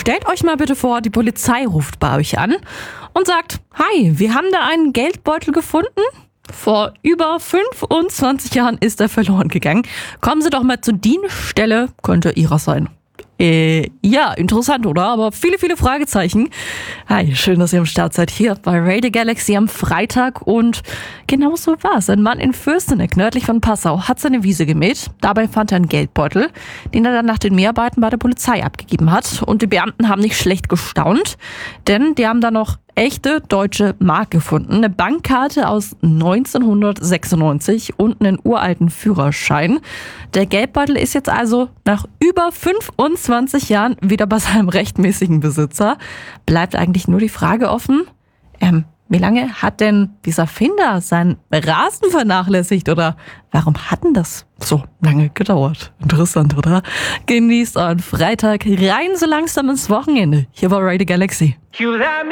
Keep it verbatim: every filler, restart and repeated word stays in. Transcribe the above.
Stellt euch mal bitte vor, die Polizei ruft bei euch an und sagt, hi, wir haben da einen Geldbeutel gefunden. Vor über fünfundzwanzig Jahren ist er verloren gegangen. Kommen Sie doch mal zur Dienststelle, könnte Ihrer sein. Äh, ja, interessant, oder? Aber viele, viele Fragezeichen. Hi, schön, dass ihr am Start seid hier bei Radio Galaxy am Freitag. Und genau so war's. Ein Mann in Fürsteneck, nördlich von Passau, hat seine Wiese gemäht. Dabei fand er einen Geldbeutel, den er dann nach den Mehrarbeiten bei der Polizei abgegeben hat. Und die Beamten haben nicht schlecht gestaunt, denn die haben da noch echte deutsche Mark gefunden. Eine Bankkarte aus neunzehnhundertsechsundneunzig und einen uralten Führerschein. Der Geldbeutel ist jetzt also nach über fünfundzwanzig Jahren wieder bei seinem rechtmäßigen Besitzer. Bleibt eigentlich nur die Frage offen, ähm, wie lange hat denn dieser Finder seinen Rasen vernachlässigt oder warum hat denn das so lange gedauert? Interessant, oder? Genießt euren Freitag, rein so langsam ins Wochenende. Hier war Radio Galaxy.